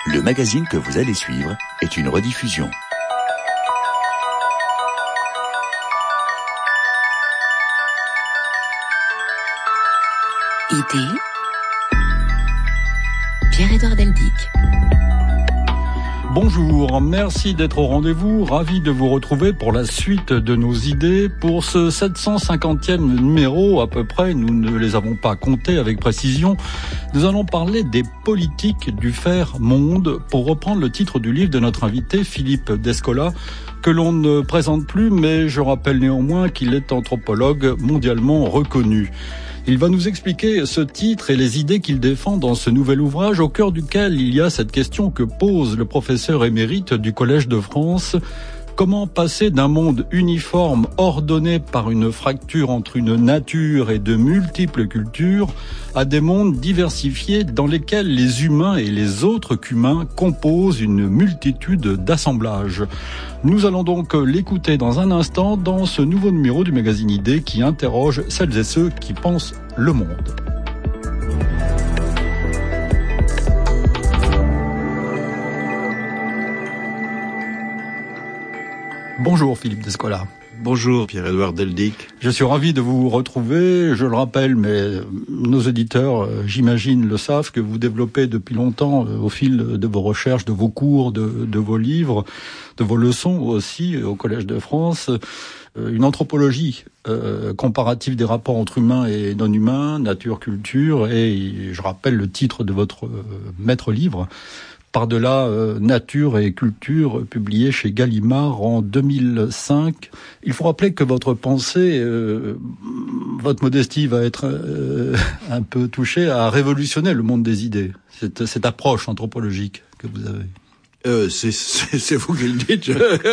Le magazine que vous allez suivre est une rediffusion. Idée, Pierre-Édouard Deldic. Bonjour, merci d'être au rendez-vous, ravi de vous retrouver pour la suite de nos idées. Pour ce 750e numéro à peu près, nous ne les avons pas comptés avec précision, nous allons parler des politiques du faire monde, pour reprendre le titre du livre de notre invité Philippe Descola, que l'on ne présente plus, mais je rappelle néanmoins qu'il est anthropologue mondialement reconnu. Il va nous expliquer ce titre et les idées qu'il défend dans ce nouvel ouvrage, au cœur duquel il y a cette question que pose le professeur émérite du Collège de France. Comment passer d'un monde uniforme, ordonné par une fracture entre une nature et de multiples cultures, à des mondes diversifiés dans lesquels les humains et les autres qu'humains composent une multitude d'assemblages. Nous allons donc l'écouter dans un instant dans ce nouveau numéro du magazine Idées qui interroge celles et ceux qui pensent le monde. Bonjour Philippe Descola. Bonjour Pierre-Édouard Deldic. Je suis ravi de vous retrouver. Je le rappelle, mais nos auditeurs, j'imagine, le savent, que vous développez depuis longtemps, au fil de vos recherches, de vos cours, de vos livres, de vos leçons aussi au Collège de France, une anthropologie comparative des rapports entre humains et non-humains, nature-culture, et je rappelle le titre de votre maître livre, Par-delà nature et culture, publié chez Gallimard en 2005. Il faut rappeler que votre pensée, votre modestie va être un peu touchée, a révolutionné le monde des idées. Cette approche anthropologique que vous avez. C'est vous qui le dites.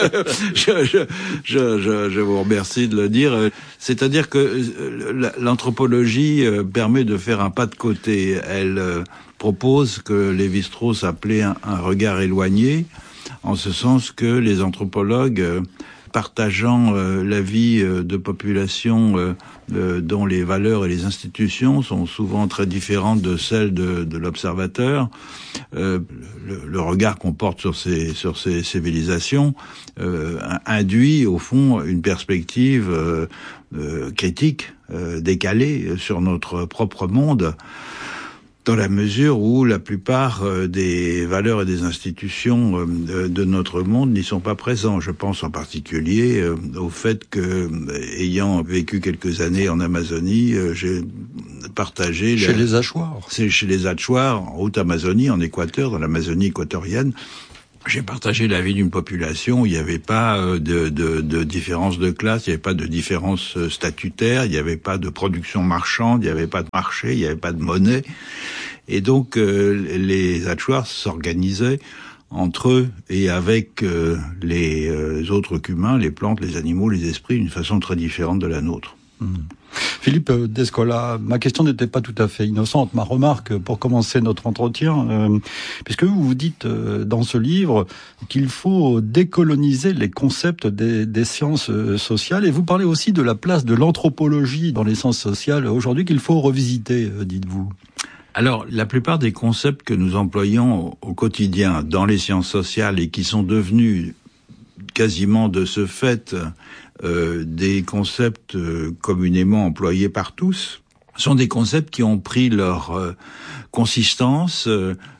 Je vous remercie de le dire. C'est-à-dire que l'anthropologie permet de faire un pas de côté. Elle propose que Lévi-Strauss appelait un regard éloigné, en ce sens que les anthropologues, partageant la vie de populations dont les valeurs et les institutions sont souvent très différentes de celles de l'observateur, le regard qu'on porte sur ces civilisations induit au fond une perspective critique, décalée sur notre propre monde, dans la mesure où la plupart des valeurs et des institutions de notre monde n'y sont pas présents. Je pense en particulier au fait que, ayant vécu quelques années en Amazonie, j'ai partagé... Chez les Achuars. C'est chez les Achuars, en Haute-Amazonie, en Équateur, dans l'Amazonie équatorienne. J'ai partagé la vie d'une population où il n'y avait pas de différence de classe, il n'y avait pas de différence statutaire, il n'y avait pas de production marchande, il n'y avait pas de marché, il n'y avait pas de monnaie. Et donc les Achuars s'organisaient entre eux et avec les autres qu'humains, les plantes, les animaux, les esprits, d'une façon très différente de la nôtre. Philippe Descola, ma question n'était pas tout à fait innocente, ma remarque pour commencer notre entretien, puisque vous dites dans ce livre qu'il faut décoloniser les concepts des sciences sociales, et vous parlez aussi de la place de l'anthropologie dans les sciences sociales aujourd'hui qu'il faut revisiter, dites-vous. Alors, la plupart des concepts que nous employons au quotidien dans les sciences sociales et qui sont devenus quasiment de ce fait des concepts communément employés par tous, sont des concepts qui ont pris leur consistance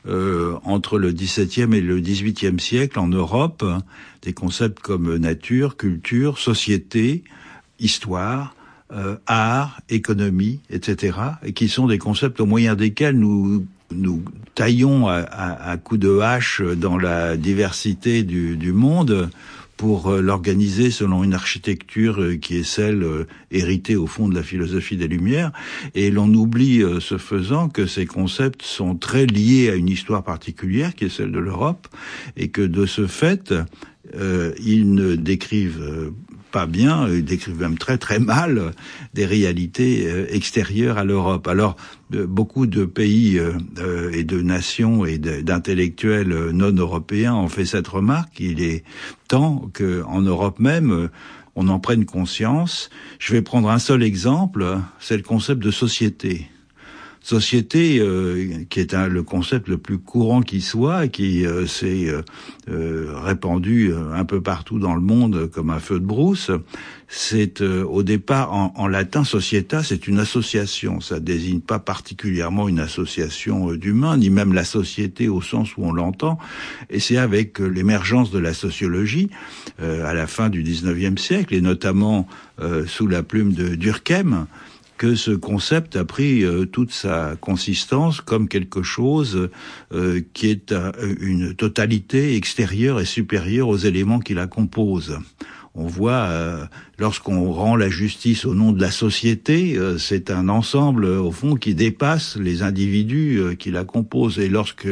entre le XVIIe et le XVIIIe siècle en Europe, des concepts comme nature, culture, société, histoire, art, économie, etc., et qui sont des concepts au moyen desquels nous taillons à coups de hache dans la diversité du monde pour l'organiser selon une architecture qui est celle héritée au fond de la philosophie des Lumières. Et l'on oublie, ce faisant, que ces concepts sont très liés à une histoire particulière qui est celle de l'Europe, et que de ce fait, ils ne décrivent pas bien, ils décrivent même très très mal des réalités extérieures à l'Europe. Alors, beaucoup de pays et de nations et d'intellectuels non européens ont fait cette remarque. Il est temps qu'en Europe même, on en prenne conscience. Je vais prendre un seul exemple, c'est le concept de société. société qui est le concept le plus courant qui soit, qui s'est répandu un peu partout dans le monde comme un feu de brousse. C'est au départ en latin societa, c'est une association. Ça désigne pas particulièrement une association d'humains, ni même la société au sens où on l'entend. Et c'est avec l'émergence de la sociologie à la fin du XIXe siècle, et notamment sous la plume de Durkheim, que ce concept a pris toute sa consistance comme quelque chose qui est une totalité extérieure et supérieure aux éléments qui la composent. On voit, lorsqu'on rend la justice au nom de la société, c'est un ensemble, au fond, qui dépasse les individus qui la composent. Et lorsque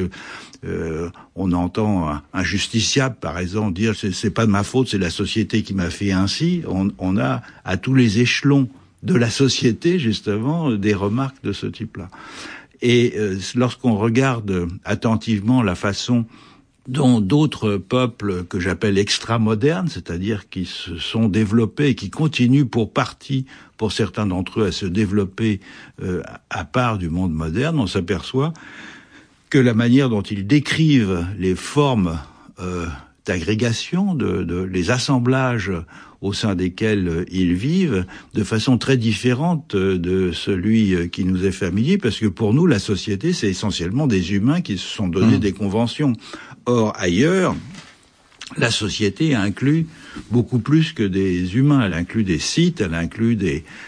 on entend un justiciable, par exemple, dire « c'est pas de ma faute, c'est la société qui m'a fait ainsi », on a à tous les échelons de la société, justement, des remarques de ce type-là. Et lorsqu'on regarde attentivement la façon dont d'autres peuples que j'appelle extramodernes, c'est-à-dire qui se sont développés et qui continuent pour partie, pour certains d'entre eux, à se développer à part du monde moderne, on s'aperçoit que la manière dont ils décrivent les formes d'agrégation, les assemblages au sein desquels ils vivent, de façon très différente de celui qui nous est familier, parce que pour nous, la société, c'est essentiellement des humains qui se sont donné des conventions. Or, ailleurs, la société inclut beaucoup plus que des humains. Elle inclut des sites, elle inclut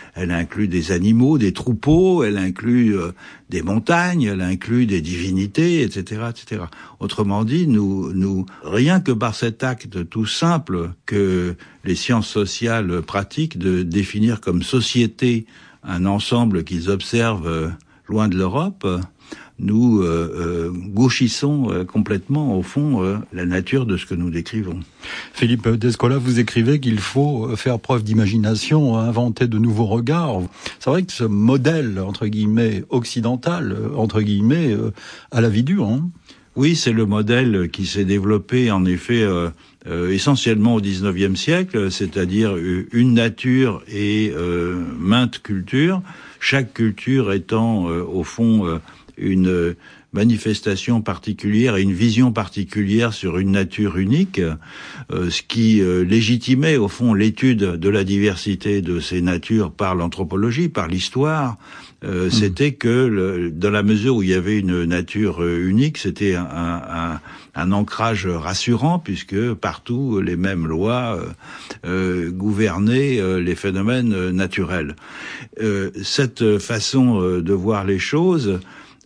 des animaux, des troupeaux, elle inclut des montagnes, elle inclut des divinités, etc., etc. Autrement dit, nous, rien que par cet acte tout simple que les sciences sociales pratiquent de définir comme société un ensemble qu'ils observent loin de l'Europe, nous gauchissons complètement, au fond, la nature de ce que nous décrivons. Philippe Descola, vous écrivez qu'il faut faire preuve d'imagination, inventer de nouveaux regards. C'est vrai que ce modèle, entre guillemets, occidental, entre guillemets, a la vie dure, hein. Oui, c'est le modèle qui s'est développé, en effet, essentiellement au XIXe siècle, c'est-à-dire une nature et maintes cultures, chaque culture étant, au fond, une manifestation particulière et une vision particulière sur une nature unique, ce qui légitimait au fond l'étude de la diversité de ces natures par l'anthropologie, par l'histoire. C'était que dans la mesure où il y avait une nature unique, c'était un ancrage rassurant, puisque partout les mêmes lois gouvernaient les phénomènes naturels. Cette façon de voir les choses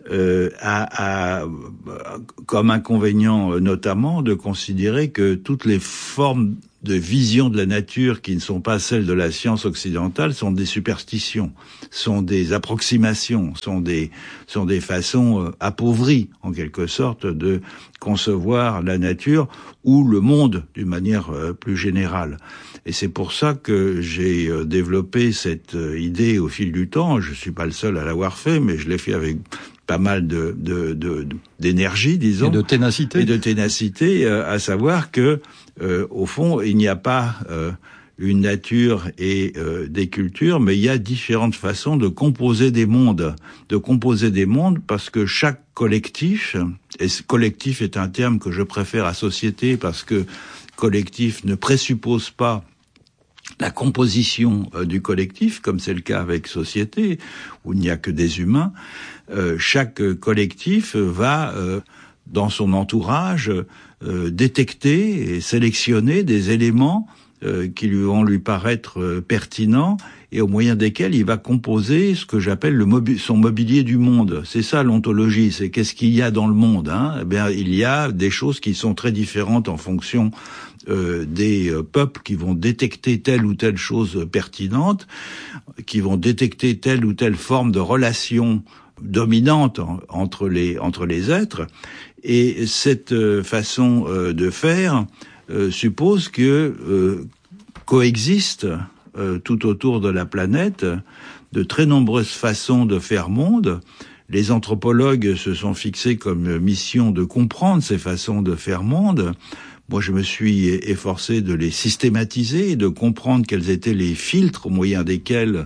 a comme inconvénient notamment de considérer que toutes les formes de vision de la nature qui ne sont pas celles de la science occidentale sont des superstitions, sont des approximations, sont des façons appauvries en quelque sorte de concevoir la nature ou le monde d'une manière plus générale. Et c'est pour ça que j'ai développé cette idée au fil du temps. Je suis pas le seul à l'avoir fait, mais je l'ai fait avec pas mal d'énergie, disons. Et de ténacité. Et de ténacité, à savoir que, au fond, il n'y a pas une nature et des cultures, mais il y a différentes façons de composer des mondes. De composer des mondes parce que chaque collectif, et collectif est un terme que je préfère à société parce que collectif ne présuppose pas la composition du collectif, comme c'est le cas avec société, où il n'y a que des humains. Chaque collectif va, dans son entourage, détecter et sélectionner des éléments qui vont lui paraître pertinents et au moyen desquels il va composer ce que j'appelle son mobilier du monde. C'est ça l'ontologie, c'est qu'est-ce qu'il y a dans le monde, hein ? Eh bien, il y a des choses qui sont très différentes en fonction des peuples qui vont détecter telle ou telle chose pertinente, qui vont détecter telle ou telle forme de relation dominante entre les êtres. Et cette façon de faire suppose que coexistent tout autour de la planète de très nombreuses façons de faire monde. Les anthropologues se sont fixés comme mission de comprendre ces façons de faire monde. Moi, je me suis efforcé de les systématiser et de comprendre quels étaient les filtres au moyen desquels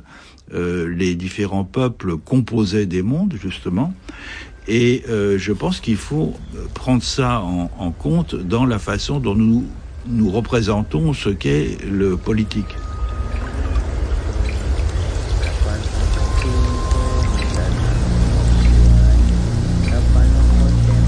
les différents peuples composaient des mondes, justement. Et je pense qu'il faut prendre ça en compte dans la façon dont nous représentons ce qu'est le politique.